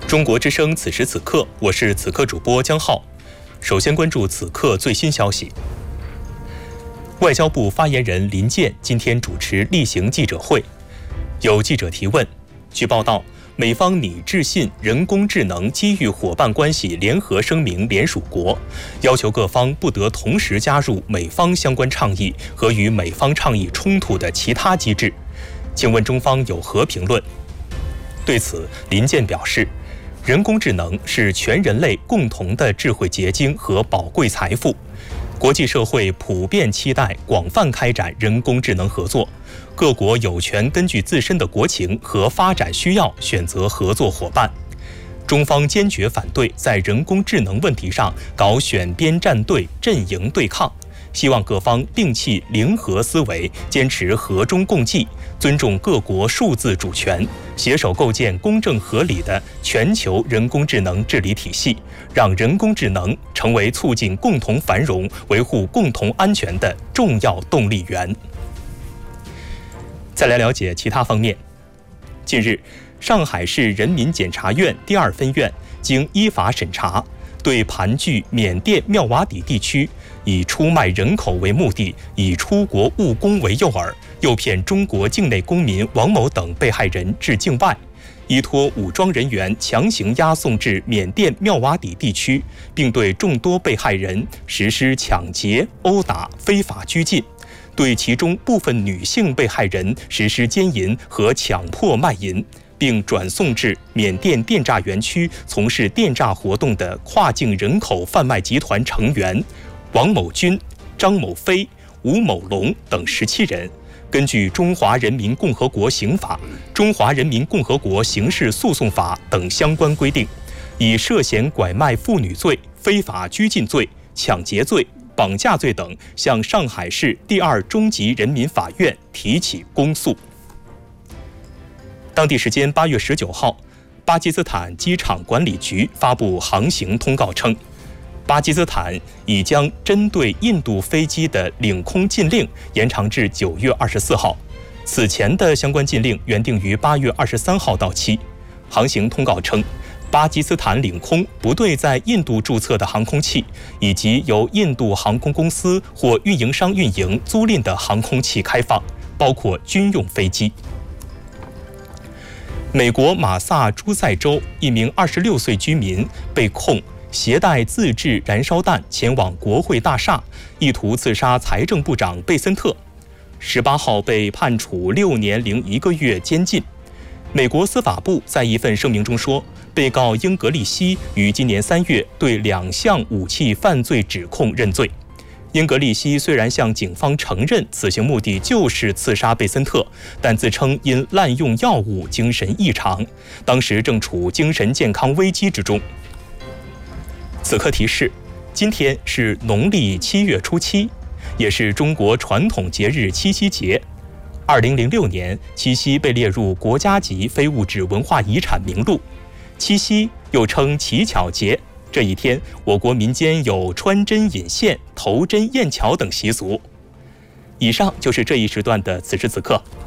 中国之声此时此刻，我是此刻主播江浩。首先关注此刻最新消息。外交部发言人林健今天主持例行记者会，有记者提问。据报道，美方拟致信人工智能机遇伙伴关系联合声明联署国，要求各方不得同时加入美方相关倡议和与美方倡议冲突的其他机制。请问中方有何评论？对此，林健表示，人工智能是全人类共同的智慧结晶和宝贵财富，国际社会普遍期待广泛开展人工智能合作，各国有权根据自身的国情和发展需要选择合作伙伴。中方坚决反对在人工智能问题上搞选边站队、阵营对抗，希望各方摒弃零和思维，坚持和中共济，尊重各国数字主权，携手构建公正合理的全球人工智能治理体系，让人工智能成为促进共同繁荣、维护共同安全的重要动力源。再来了解其他方面。近日，上海市人民检察院第2分院经依法审查，对盘踞缅甸妙瓦底地区以出卖人口为目的，以出国务工为诱饵，诱骗中国境内公民王某等被害人至境外，依托武装人员强行押送至缅甸妙瓦底地区，并对众多被害人实施抢劫、殴打、非法拘禁，对其中部分女性被害人实施奸淫和强迫卖淫，并转送至缅甸电诈园区从事电诈活动的跨境人口贩卖集团成员王某军、张某飞、吴某龙等17人，根据《中华人民共和国刑法》《中华人民共和国刑事诉讼法》等相关规定，以涉嫌拐卖妇女罪、非法拘禁罪、抢劫罪、绑架罪等向上海市第2中级人民法院提起公诉。当地时间8月19号，巴基斯坦机场管理局发布航行通告称，巴基斯坦已将针对印度飞机的领空禁令延长至9月24号，此前的相关禁令原定于8月23号到期。航行通告称，巴基斯坦领空不对在印度注册的航空器以及由印度航空公司或运营商运营租赁的航空器开放，包括军用飞机。美国马萨诸塞州一名26岁居民被控携带自制燃烧弹前往国会大厦，意图刺杀财政部长贝森特，18号被判处6年零1个月监禁。美国司法部在一份声明中说，被告英格利希于今年3月对2项武器犯罪指控认罪。英格利希虽然向警方承认此行目的就是刺杀贝森特，但自称因滥用药物精神异常，当时正处精神健康危机之中。此刻提示，今天是农历7月初7，也是中国传统节日七夕节。2006年，七夕被列入国家级非物质文化遗产名录。七夕又称乞巧节，这一天，我国民间有穿针引线、投针验巧等习俗。以上就是这一时段的此时此刻，